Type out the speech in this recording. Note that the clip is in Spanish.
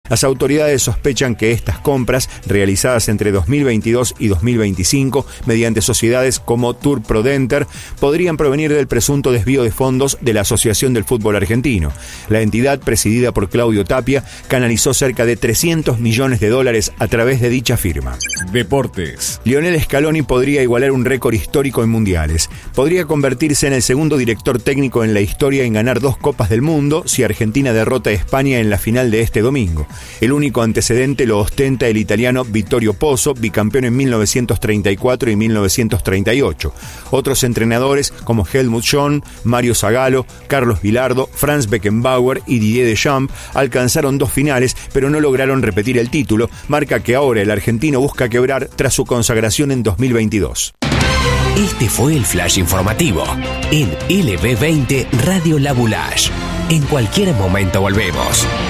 Las autoridades sospechan que estas compras, realizadas entre 2022 y 2025 mediante sociedades como Tour Prodenter, podrían provenir del presunto desvío de fondos de la Asociación del Fútbol Argentino. La entidad, presidida por Claudio Tapia, canalizó cerca de $300 millones a través de dicha firma. Deportes. Lionel Scaloni podría igualar un récord histórico en mundiales. Podría convertirse en el segundo director técnico en la historia en ganar 2 Copas del Mundo si Argentina derrota a España en la final de este domingo. El único antecedente lo ostenta el italiano Vittorio Pozzo, bicampeón en 1934 y 1938. Otros entrenadores como Helmut Schön, Mario Zagallo, Carlos Bilardo, Franz Beckenbauer y Didier Deschamps alcanzaron 2 finales, pero no lograron repetir el título, marca que ahora el argentino busca quebrar tras su consagración en 2022. Este fue el Flash Informativo en LB20 Radio La Boulage. En cualquier momento volvemos.